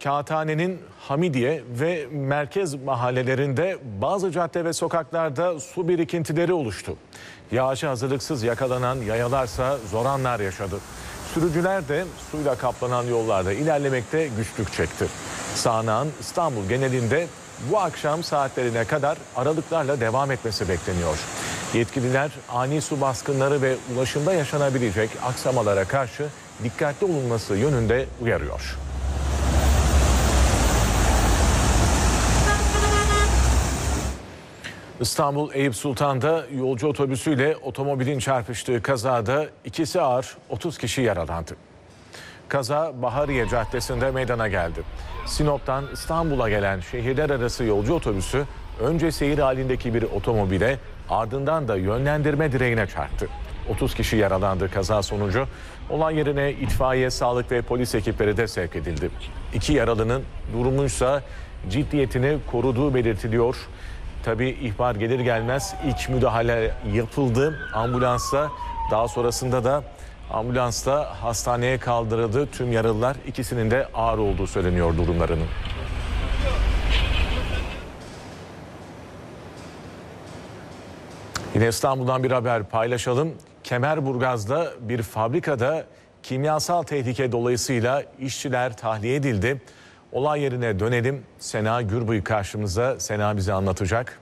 Kağıthane'nin Hamidiye ve merkez mahallelerinde bazı cadde ve sokaklarda su birikintileri oluştu. Yağışa hazırlıksız yakalanan yayalarsa zor anlar yaşadı. Sürücüler de suyla kaplanan yollarda ilerlemekte güçlük çekti. Sağanağın İstanbul genelinde bu akşam saatlerine kadar aralıklarla devam etmesi bekleniyor. Yetkililer ani su baskınları ve ulaşımda yaşanabilecek aksamalara karşı dikkatli olunması yönünde uyarıyor. İstanbul Eyüp Sultan'da yolcu otobüsüyle otomobilin çarpıştığı kazada ikisi ağır 30 kişi yaralandı. Kaza Bahariye Caddesi'nde meydana geldi. Sinop'tan İstanbul'a gelen şehirler arası yolcu otobüsü önce seyir halindeki bir otomobile ardından da yönlendirme direğine çarptı. 30 kişi yaralandı. Kaza sonucu olay yerine itfaiye, sağlık ve polis ekipleri de sevk edildi. İki yaralının durumunsa ciddiyetini koruduğu belirtiliyor. Tabii ihbar gelir gelmez ilk müdahale yapıldı ambulansla. Daha sonrasında da ambulansla hastaneye kaldırıldı. Tüm yaralılar, ikisinin de ağır olduğu söyleniyor durumlarının. Yine İstanbul'dan bir haber paylaşalım. Kemerburgaz'da bir fabrikada kimyasal tehlike dolayısıyla işçiler tahliye edildi. Olay yerine dönelim. Sena Gürbüy karşımıza. Sena bize anlatacak.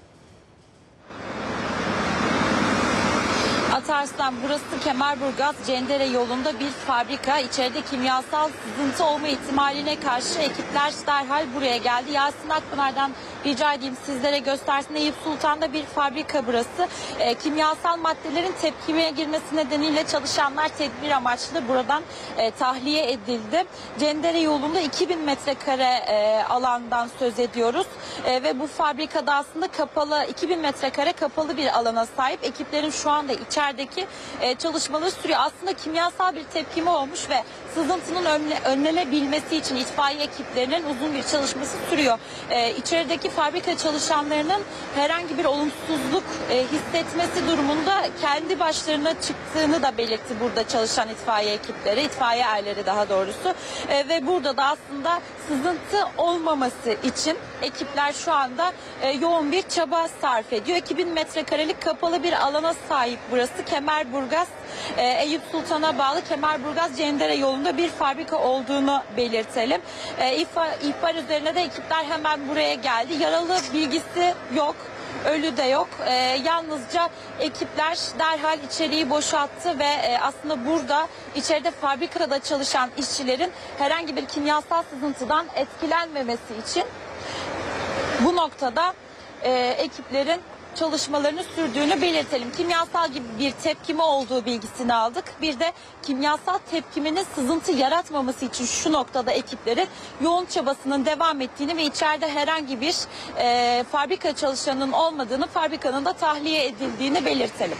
Atarslan, burası Kemerburgaz Cendere yolunda bir fabrika. İçeride kimyasal sızıntı olma ihtimaline karşı ekipler derhal buraya geldi. Yasin Akpınar'dan rica edeyim sizlere göstersin. Eyüp Sultan'da bir fabrika burası. Kimyasal maddelerin tepkimeye girmesi nedeniyle çalışanlar tedbir amaçlı buradan tahliye edildi. Cendere yolunda 2000 metrekare alandan söz ediyoruz. Ve bu fabrikada aslında kapalı, 2000 metrekare kapalı bir alana sahip. Ekiplerin şu anda içerideki çalışmaları sürüyor. Aslında kimyasal bir tepkime olmuş ve sızıntının önlenebilmesi için itfaiye ekiplerinin uzun bir çalışması sürüyor. İçerideki fabrika çalışanlarının herhangi bir olumsuzluk hissetmesi durumunda kendi başlarına çıktığını da belirtti burada çalışan itfaiye ekipleri, itfaiye erleri daha doğrusu. Ve burada da aslında sızıntı olmaması için ekipler şu anda yoğun bir çaba sarf ediyor. 2000 metrekarelik kapalı bir alana sahip burası. Kemerburgaz, Eyüp Sultan'a bağlı Kemerburgaz Cendere yolunda bir fabrika olduğunu belirtelim. İhbar üzerine de ekipler hemen buraya geldi. Yaralı bilgisi yok. Ölü de yok. Yalnızca ekipler derhal içeriği boşalttı ve aslında burada içeride fabrikada çalışan işçilerin herhangi bir kimyasal sızıntıdan etkilenmemesi için bu noktada ekiplerin çalışmalarını sürdüğünü belirtelim. Kimyasal gibi bir tepkime olduğu bilgisini aldık. Bir de kimyasal tepkiminin sızıntı yaratmaması için şu noktada ekiplerin yoğun çabasının devam ettiğini ve içeride herhangi bir fabrika çalışanının olmadığını, fabrikanın da tahliye edildiğini belirtelim.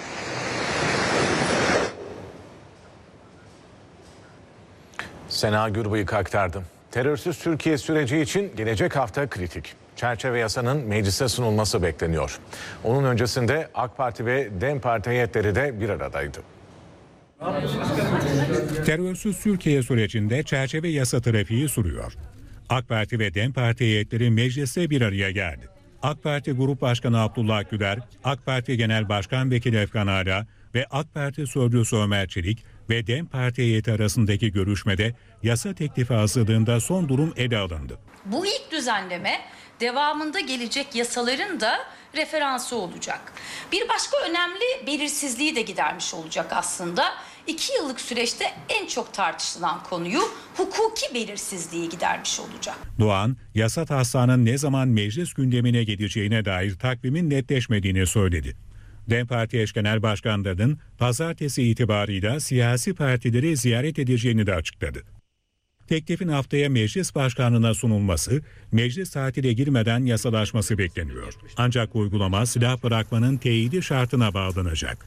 Sena Gürbüy'ü aktardım. Terörsüz Türkiye süreci için gelecek hafta kritik. Çerçeve yasanın meclise sunulması bekleniyor. Onun öncesinde AK Parti ve DEM Parti heyetleri de bir aradaydı. Terörsüz Türkiye sürecinde çerçeve yasa trafiği sürüyor. AK Parti ve DEM Parti heyetleri mecliste bir araya geldi. AK Parti Grup Başkanı Abdullah Güler, AK Parti Genel Başkan Vekili Efkan Ala ve AK Parti Sözcüsü Ömer Çelik ve DEM Parti heyeti arasındaki görüşmede yasa teklifi hazırlığında son durum ele alındı. Bu ilk düzenleme devamında gelecek yasaların da referansı olacak. Bir başka önemli belirsizliği de gidermiş olacak aslında. 2 yıllık süreçte en çok tartışılan konuyu, hukuki belirsizliği gidermiş olacak. Doğan, yasa taslağının ne zaman meclis gündemine geleceğine dair takvimin netleşmediğini söyledi. DEM Parti eş genel başkanlarının pazartesi itibarıyla siyasi partileri ziyaret edeceğini de açıkladı. Teklifin haftaya meclis başkanlığına sunulması, meclis tatile girmeden yasalaşması bekleniyor. Ancak uygulama silah bırakmanın teyidi şartına bağlanacak.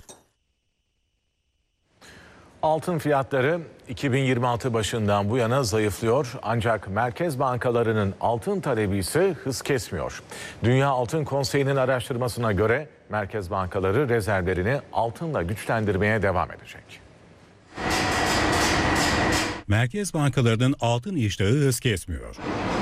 Altın fiyatları 2026 başından bu yana zayıflıyor ancak merkez bankalarının altın talebi ise hız kesmiyor. Dünya Altın Konseyi'nin araştırmasına göre merkez bankaları rezervlerini altınla güçlendirmeye devam edecek. Merkez bankalarının altın iştahı hız kesmiyor.